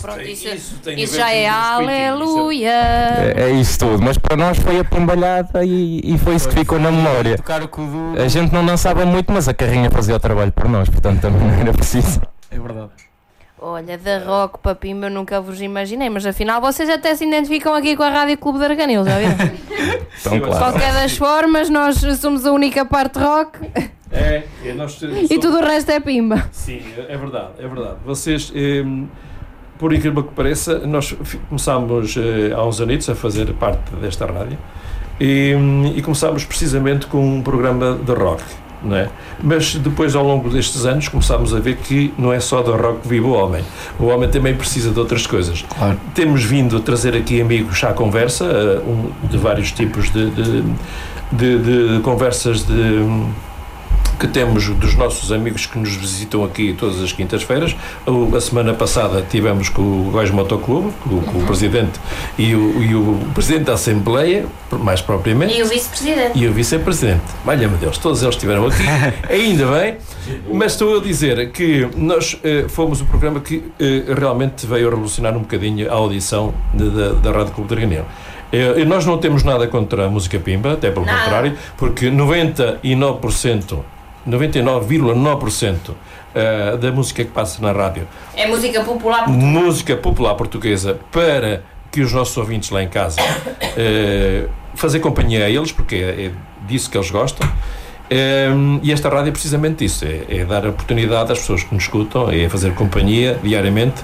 pronto, isso tem já é aleluia. É isso tudo, mas para nós foi a pombalhada e foi isso que ficou na memória. Tocar o kudu. A gente não dançava muito, mas a carrinha fazia o trabalho por nós, portanto também não era preciso. É verdade. Olha, da rock para Pimba eu nunca vos imaginei, mas afinal vocês até se identificam aqui com a Rádio Clube de Arganil, já viram? Então, De claro. qualquer das formas, nós somos a única parte rock Nós e tudo o resto é Pimba. Sim, é verdade. Vocês, por incrível que pareça, nós começámos há uns anitos a fazer parte desta rádio e começámos precisamente com um programa de rock, não é? Mas depois, ao longo destes anos, começámos a ver que não é só do rock que vive o homem também precisa de outras coisas. Claro. Temos vindo a trazer aqui amigos à conversa, de vários tipos de conversas que temos dos nossos amigos que nos visitam aqui todas as quintas-feiras. A semana passada tivemos com o Góis Motoclube, com o presidente e o presidente da Assembleia, mais propriamente. E o vice-presidente. E o vice-presidente. Valha-me Deus, todos eles estiveram aqui, ainda bem, mas estou a dizer que nós fomos um programa que realmente veio a revolucionar um bocadinho a audição da Rádio Clube de Arganil. Nós não temos nada contra a música Pimba, até pelo contrário, porque 99,9% da música que passa na rádio É música popular. música popular portuguesa, para que os nossos ouvintes lá em casa fazer companhia a eles, porque é disso que eles gostam. E esta rádio é precisamente isso, é dar oportunidade às pessoas que nos escutam, é fazer companhia diariamente,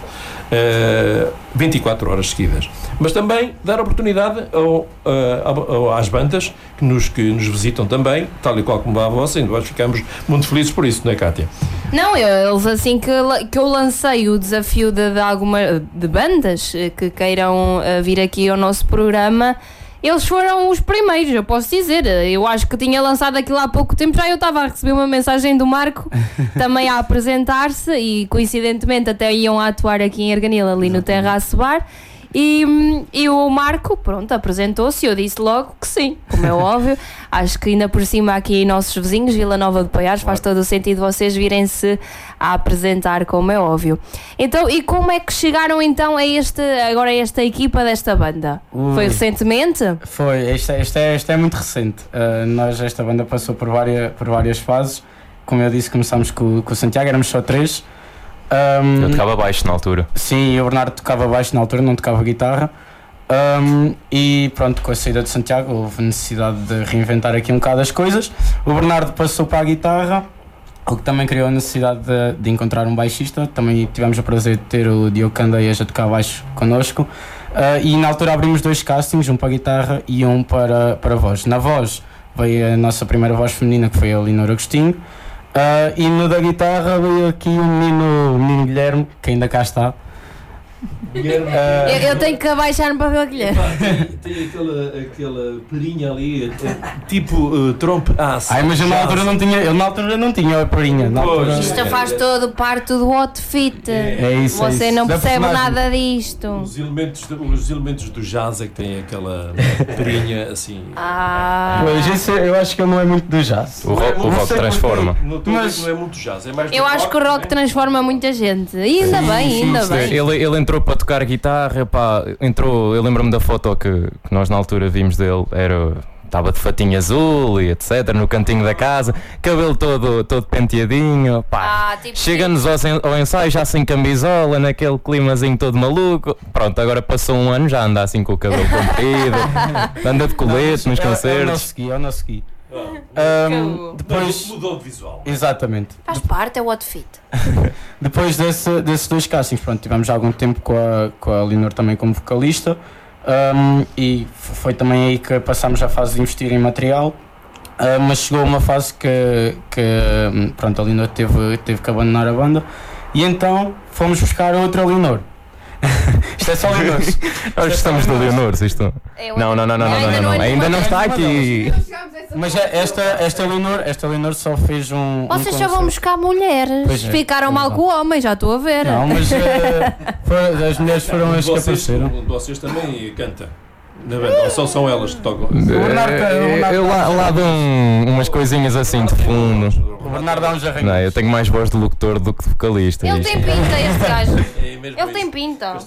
24 horas seguidas, mas também dar oportunidade às bandas que nos visitam também, tal e qual como a vossa, e nós ficamos muito felizes por isso, não é, Cátia? Não, eles assim que eu lancei o desafio de bandas que queiram vir aqui ao nosso programa, eles foram os primeiros, eu posso dizer. Eu acho que tinha lançado aquilo há pouco tempo, já eu estava a receber uma mensagem do Marco também a apresentar-se e coincidentemente até iam a atuar aqui em Arganil, ali no Terraço Bar. E o Marco, pronto, apresentou-se e eu disse logo que sim, como é óbvio. Acho que ainda por cima aqui nossos vizinhos, Vila Nova de Paiares, faz todo o sentido vocês virem-se a apresentar, como é óbvio. Então, e como é que chegaram então a esta equipa desta banda? Foi recentemente? Foi, esta é muito recente. Esta banda passou por várias fases. Como eu disse, começámos com o Santiago, éramos só 3. Eu tocava baixo na altura. Sim, o Bernardo tocava baixo na altura, não tocava guitarra. E pronto, com a saída de Santiago houve necessidade de reinventar aqui um bocado as coisas. O Bernardo passou para a guitarra, o que também criou a necessidade de encontrar um baixista. Também tivemos o prazer de ter o Diogo Candeias a tocar baixo connosco. E na altura abrimos 2 castings, um para a guitarra e um para a voz. Na voz veio a nossa primeira voz feminina, que foi a Leonor Agostinho. E no da guitarra veio aqui o menino Guilherme, que ainda cá está. Eu tenho que abaixar-me para ver o Guilherme. Tem aquela perinha ali, tipo trompe aço. Mas ele na altura não tinha a perinha. Isto faz todo parte do outfit. É isso. Você não percebe nada disto. Os elementos do jazz é que têm aquela perinha assim. Pois, isso eu acho que ele não é muito do jazz. O rock transforma. Mas não é muito jazz, é mais do Eu acho rock. que o rock transforma muita gente. E ainda bem. Ele entrou para tocar guitarra, pá, eu lembro-me da foto que nós na altura vimos dele, estava de fatinho azul e etc, no cantinho da casa, cabelo todo penteadinho, pá, chega-nos ao ensaio já sem camisola, naquele climazinho todo maluco, pronto, agora passou um ano, já anda assim com o cabelo comprido, anda de colete nos concertos. Eu não segui. Depois mudou de visual. Exatamente. Faz parte, é o outfit. Depois desses 2 castings, pronto, tivemos algum tempo com a Leonor também como vocalista, e foi também aí que passámos a fase de investir em material, mas chegou uma fase que pronto, a Leonor teve que abandonar a banda, e então fomos buscar outra Leonor. Isto é só Leonor. Nós estamos de Leonor, isto. Não, ainda não está aqui. Mas esta Leonor só fez um. Vocês só vão buscar mulheres. Ficaram mal com o homem, já estou a ver. Não, mas as mulheres foram as que apareceram. Vocês também cantam. Ou só são elas que tocam? Eu lá dou umas coisinhas assim de fundo. O Bernardo dá uns arranhos. Não, eu tenho mais voz de locutor do que de vocalista. Ele tem pinta, este gajo. É mesmo Ele tem pinta.